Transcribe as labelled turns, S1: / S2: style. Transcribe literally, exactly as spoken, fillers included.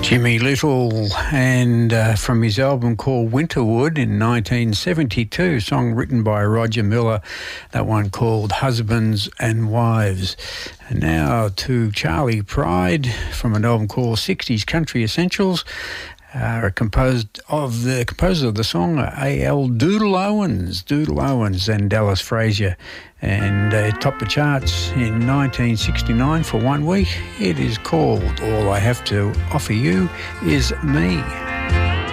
S1: Jimmy Little, and uh, from his album called Winterwood in nineteen seventy-two, song written by Roger Miller, that one called Husbands and Wives. And now to Charlie Pride from an album called sixties Country Essentials, uh, composed of the composer of the song A L Doodle Owens, Doodle Owens and Dallas Frazier, and uh, it topped the charts in nineteen sixty-nine for one week. It is called All I Have to Offer You Is Me.